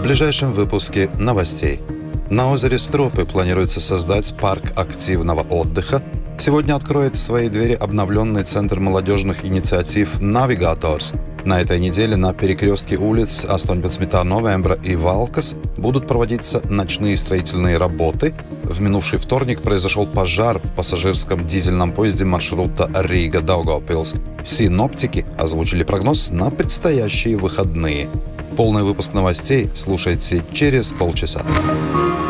ближайшем выпуске новостей. На озере Стропы планируется создать парк активного отдыха. Сегодня откроет свои двери обновленный центр молодежных инициатив «Навигаторс». На этой неделе на перекрестке улиц 18 новembra и Валкас будут проводиться ночные строительные работы. В минувший вторник произошел пожар в пассажирском дизельном поезде маршрута Рига-Даугавпилс. Синоптики озвучили прогноз на предстоящие выходные. Полный выпуск новостей слушайте через полчаса.